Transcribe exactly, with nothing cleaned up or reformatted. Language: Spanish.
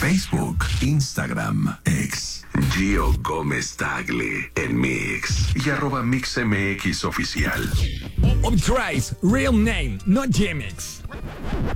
Facebook, Instagram, X. Gio Gómez Tagle en Mix y arroba MixMX oficial. Optrice, real name, not gimmicks.